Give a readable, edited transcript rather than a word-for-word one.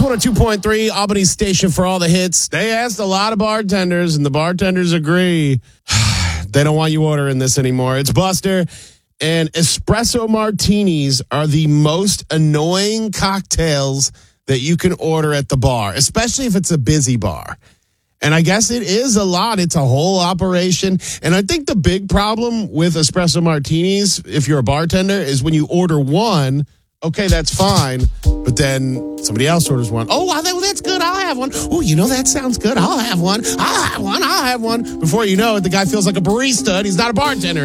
102.3, Albany's station for all the hits. They asked a lot of bartenders, and the bartenders agree. They don't want you ordering this anymore. It's Buster, and espresso martinis are the most annoying cocktails that you can order at the bar, especially if it's a busy bar. And I guess it is a lot. It's a whole operation. And I think the big problem with espresso martinis, if you're a bartender, is when you order one, okay, that's fine. But then somebody else orders one. Oh, that's good. I'll have one. Oh, that sounds good. I'll have one. I'll have one. Before you know it, the guy feels like a barista and he's not a bartender